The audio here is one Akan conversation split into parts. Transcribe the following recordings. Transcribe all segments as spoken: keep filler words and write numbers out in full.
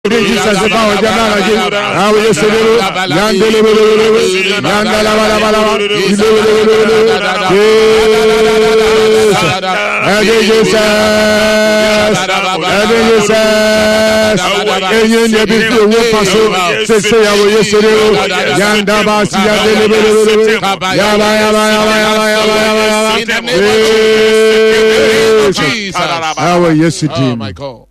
Jesus is our Janaraji. How you say, Yandele, Yandala, Jesus, oh my God.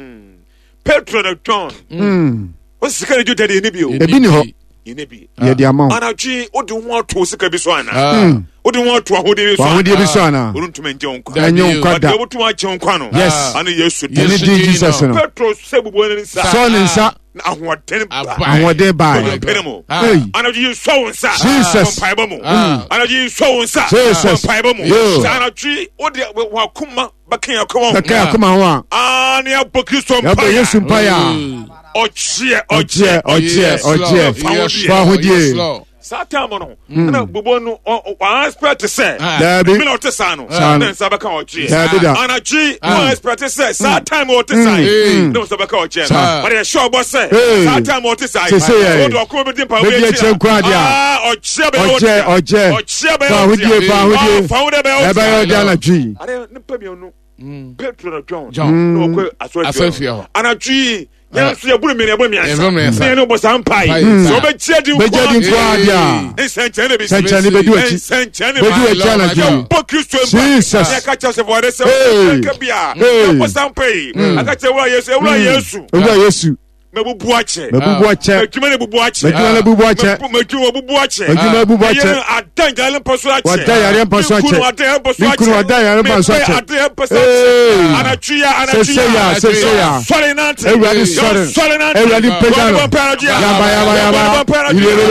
Petro the John. Mm. What's the kind of duty in Nibio? Ebiniho. In Nibi. Yeah, the amount. And actually, what do you want to see Kabiswana? What do you want to hold it? What do you want to maintain? And you got to watch on Quano. Yes. And yes, Jesus. Petro said, son and son. I want ten. I want they buy. And you so and so. Jesus. And you so and so. Jesus. And actually, what do you want to come? Bakia come on. Bakia come on. Ah, near Bokiston. Yesu Paya. Ochie, ochie, ochie, ochie. Fahudie. Satamono. Na bubonu o expert to say. Dabi. Me not to say no. Na sabaka ochie. Anachi o expert to say. Satam o to say. No sabaka ochie. But the show boss say. Satam o to say. O do ko be din pa we. Ah, ochie be ochie, ochie. Ochie be fahudie, fahudie. Fahudie be ochie. Eba yo anachi. Are nipa bi onu. Petro John. John. No ko asofia. Anachi. Yes, you put me in a woman. I know what's on pie. So, but Chedi, but Chedi, and Saint Genevieve, Saint Genevieve, Saint Genevieve, Jesus, I catch us about this. Hey, what's on pay? I got you. Yes, yes, yes. Mebu buache. Mebu buache. Mekimene bubuache. Mekimene bubuache. Mekimene bubuache. Mekimene bubuache. Atanga yale pasoache. Wataya yale pasoache. Kunu wataya pasoache. Kunu wataya yale pasoache. Ataya pasoache. Anachuya, anachuya. Seseya, seseya. Sorry nante. Everybody sorry. Sorry nante. Everybody pejano. Yaba, yaba, yaba.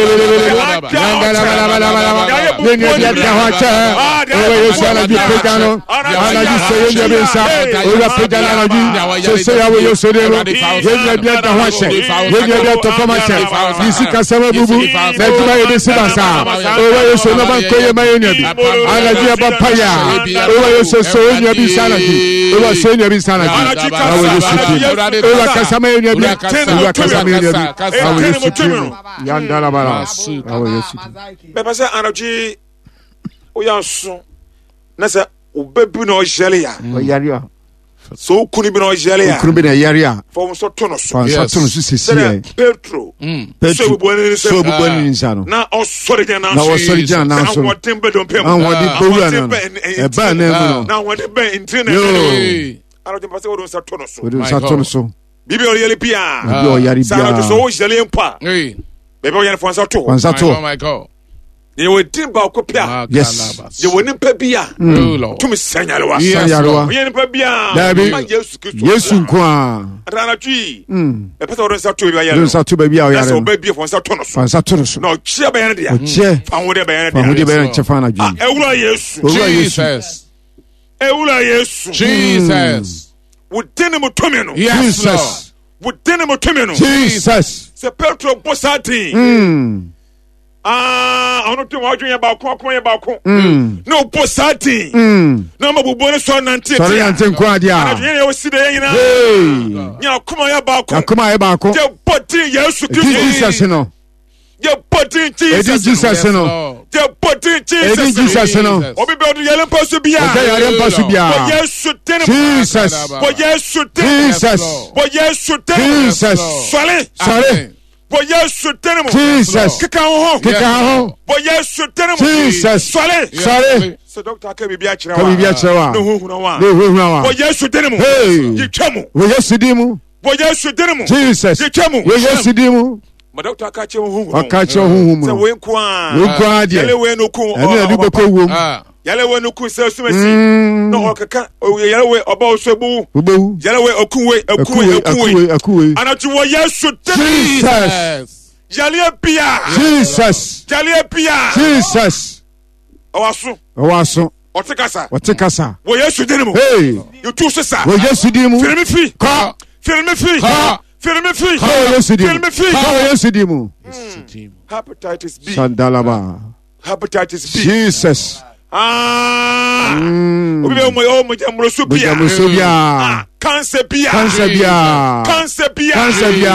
Yaba, yaba, yaba. Nini ya kawache. Ewe Yesu anaji pejano. Anaji seye nyebesa. Ewe pejano anaji. Seseya we Yesu dero. Yeye ya kawache. When you get to come and check, you see Kasama Bubu, that's why it is Sibasa. Over your son of Koya Mayoni, Alaji Papaya, over your son of Yabisanaki, over Son of Yabisanaki, over Kasama, over Kasama, Yandalabara, our Yesu. Pepasa Anaji, we are so Nasa Ubebuno Shelia, Yaria. So couldn't be no Jelia. Couldn't be a Yaria. For so tonos. For so tonos. Petro. Petro. So born in Sano. Now, oh, sorry, now, sorry, now, so what timber don't pay. I want the a ban. Now, what the ban in Tina. I don't think I was a tonos. We do Satonoso. Bibi Yelipia. Yari. So Jelian Pa. Baby, for Sato. Oh my God. You were timber copia. Yes. You were in Pebia. To Miss Sanyawa. Sanyawa. We in Pebia. Yes, you can. Rana tree. A person of Sato. Sato baby. I am baby for Satonos. For Satonos. No, cheer by any chair. Found whatever any Chafana. Eula, yes. Jesus. Eula, yes. Jesus. Would Denimo Tomino. Yes. Would Denimo Tomino. Jesus. Sir Petro Bossati. Ah, I don't know what you're about. About no posati. No more bonus son and sorry, and think quadia. I was today, you know. You come on about come on about your body. Yes, Jesus, you know. Your body, Jesus, you know. Your body, Jesus, you know. Or be able to yell possibly. Yes, Jesus. But yes, Jesus. But yes, Jesus. Sorry, sorry. Boy, yes, Jesus. Kick out, kick out. Boy, yes, Jesus. Sorry, sorry. So, Doctor, can be a chair. Can be a chair. No, no, no. Boy, yes, hey, you come. We yes, Dimu. Boy, yes, Jesus. You come. We yes, Dimu. But Doctor, catch you who? I catch you who? So, we inquire. We inquire. Yellow, no cool. And you go home. Yellow, no cool. So, no, Kaka. Oh, yellow about Sabu. Yellow, Okue, Okue, Okue, Okue. And at you were yes, Jesus. Jalia Pia. Jesus. Jalia Pia. Jesus. Owasu. Owasu. Otekasa. Otekasa. Well, yes, you did. Hey. You two sister. Well, yes, you did. Feel me free. Ka. Feel me free. Ka. Feel me free. Ka. Yes, you did. Feel me free. Ka. Yes, you did. Hepatitis B. Sandalaba. Hepatitis B. Jesus. ah obi be o mo je mro so bia bia cancer bia cancer bia cancer bia cancer bia